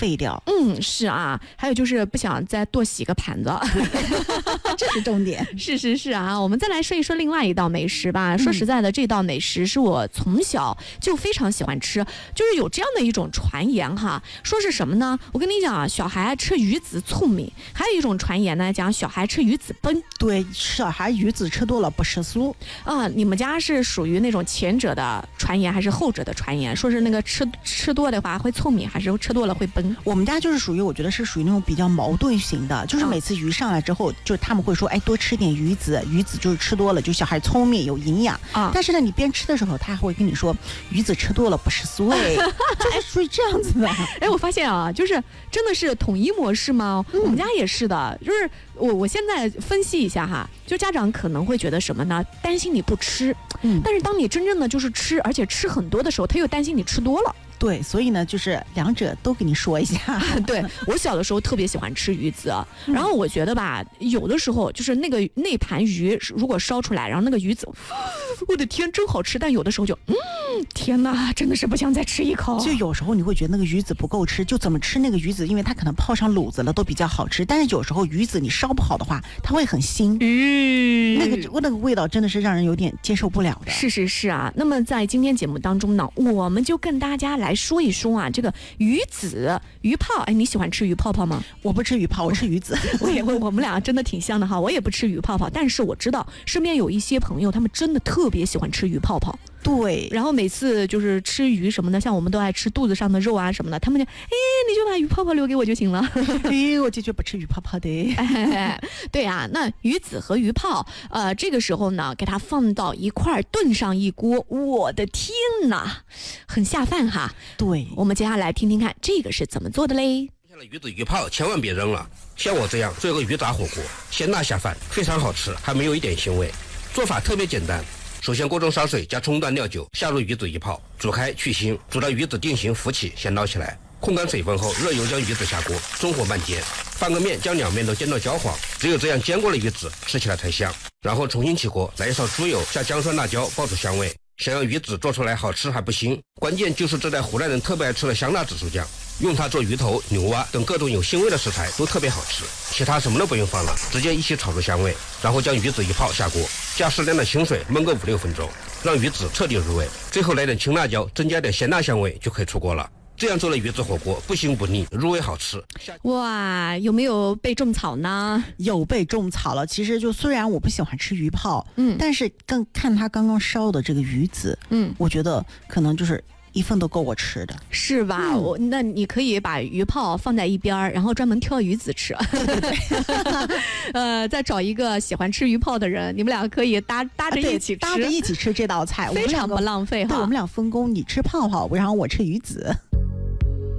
废掉。 是啊，还有就是不想再多洗个盘子， 这是重点。 是啊，我们再来说一说另外一道美食吧。说实在的，这道美食是我从小就非常喜欢吃，就是有这样的一种传言哈，说是什么呢？我跟你讲啊，小孩吃鱼子聪明，还有一种传言呢，讲小孩吃鱼子笨。 对，小孩鱼子吃多了不吃素啊。你们家是属于那种前者的传言还是后者的传言？说是那个吃多的话会聪明，还是吃多了会笨？ 我们家就是属于，我觉得是属于那种比较矛盾型的，就是每次鱼上来之后，就是他们会说，哎，多吃点鱼子，鱼子就是吃多了就小孩聪明有营养啊。但是呢，你边吃的时候，他还会跟你说，鱼子吃多了不是素，就是属于这样子的。 哎，我发现啊，就是真的是统一模式吗？我们家也是的，就是我现在分析一下哈，就家长可能会觉得什么呢？担心你不吃，但是当你真正的就是吃，而且吃很多的时候，他又担心你吃多了。 对，所以呢，就是两者都给你说一下。 对，我小的时候特别喜欢吃鱼子，然后我觉得吧，有的时候就是那盘鱼如果烧出来，然后那个鱼子，我的天，真好吃。但有的时候就，天哪，真的是不想再吃一口。 就有时候你会觉得那个鱼子不够吃，就怎么吃那个鱼子，因为它可能泡上卤子了都比较好吃。但是有时候鱼子你烧不好的话，它会很腥，那个味道真的是让人有点接受不了的。 是啊。那么在今天节目当中呢，我们就跟大家来说一说啊，这个鱼子、鱼泡。哎，你喜欢吃鱼泡泡吗？ 我不吃鱼泡，我吃鱼子。 我们俩真的挺像的哈。我也不吃鱼泡泡，但是我知道身边有一些朋友，他们真的特别喜欢吃鱼泡泡。 对， 然后每次就是吃鱼什么的，像我们都爱吃肚子上的肉啊什么的，他们就你就把鱼泡泡留给我就行了。 我坚决不吃鱼泡泡的。 对啊，那鱼子和鱼泡，这个时候呢，给它放到一块炖上一锅，我的天哪，很下饭哈。 对， 我们接下来听听看这个是怎么做的嘞。 鱼子鱼泡千万别扔了，像我这样做一个鱼杂火锅，鲜辣下饭，非常好吃，还没有一点腥味。做法特别简单。首先锅中烧水，加葱段料酒，下入鱼子一泡，煮开去腥，煮到鱼子定型浮起，先捞起来，控干水分后，热油将鱼子下锅，中火慢煎，翻个面，将两面都煎到焦黄，只有这样煎过的鱼子吃起来才香。然后重新起锅，来一勺猪油，下姜蒜辣椒，爆出香味。想要鱼子做出来好吃还不腥，关键就是这代湖南人特别爱吃的香辣紫薯酱，用它做鱼头、牛蛙等各种有腥味的食材都特别好吃。其他什么都不用放了，直接一起炒出香味，然后将鱼子一泡下锅，加适量的清水焖个5-6分钟，让鱼子彻底入味，最后来点青辣椒，增加点鲜辣香味就可以出锅了。这样做的鱼子火锅不腥不腻，入味好吃。 哇，有没有被种草呢？ 有被种草了。其实就虽然我不喜欢吃鱼泡，但是看它刚刚烧的这个鱼子，我觉得可能就是一份都够我吃的， 是吧？那你可以把鱼泡放在一边，然后专门挑鱼子吃。再找一个喜欢吃鱼泡的人，你们俩可以搭着一起吃， 搭着一起吃这道菜， 非常不浪费哈。 对，我们俩分工，你吃泡泡，然后我吃鱼子。